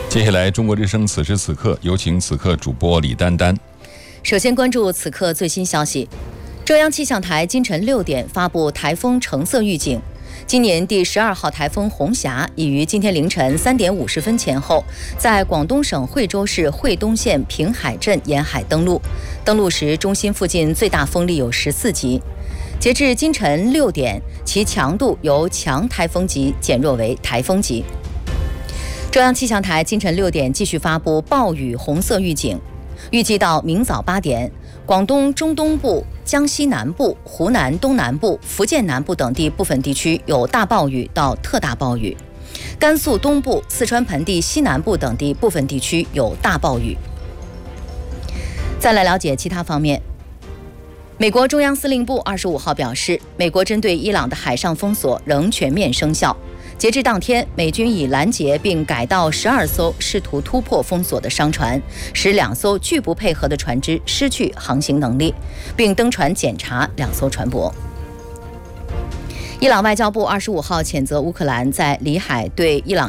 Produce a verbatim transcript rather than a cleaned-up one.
接下来，中国之声此时此刻有请此刻主播李丹丹。 首先关注此刻最新消息，中央气象台今晨六点发布台风橙色预警。今年第十二号台风红霞已于今天凌晨三点五十分前后，在广东省惠州市惠东县平海镇沿海登陆。登陆时，中心附近最大风力有十四级。截至今晨六点，其强度由强台风级减弱为台风级。中央气象台今晨六点继续发布暴雨红色预警，预计到明早八点，广东中东部、江西南部、湖南东南部、福建南部等地部分地区有大暴雨到特大暴雨，甘肃东部、四川盆地西南部等地部分地区有大暴雨。再来了解其他方面。美国中央司令部二十五号表示，美国针对伊朗的海上封锁仍全面生效。截至当天，美军已拦截并改道十二艘试图突破封锁的商船，使两艘拒不配合的船只失去航行能力，并登船检查两艘船舶。伊朗外交部二十五号谴责乌克兰在里海对伊朗